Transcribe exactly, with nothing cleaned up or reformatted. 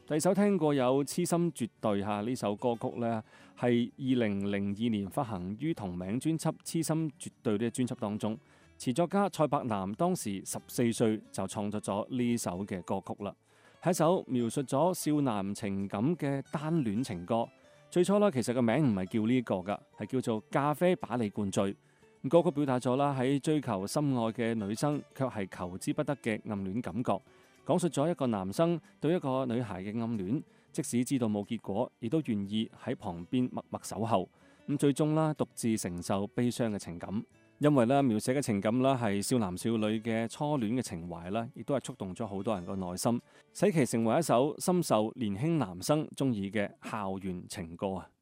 第二首聽過有《痴心絕對》嚇，呢首歌曲呢係二零零二年發行於同名專輯《痴心絕對》呢個專輯當中。詞作家蔡伯南當時十四歲就創作咗呢首嘅歌曲啦，係一首描述咗少男情感嘅單戀情歌。最初啦，其實個名唔係叫呢個噶，係叫做《咖啡把你灌醉》。歌曲表達咗啦喺追求心愛嘅女生，卻係求之不得嘅暗戀感覺，講述咗一個男生對一個女孩嘅暗戀，即使知道冇結果，亦都願意喺旁邊默默守候。咁最終啦，獨自承受悲傷嘅情感。因為咧描寫嘅情感啦係少男少女嘅初戀嘅情懷啦，亦都係觸動咗好多人個內心，使其成為一首深受年輕男生中意嘅校園情歌啊！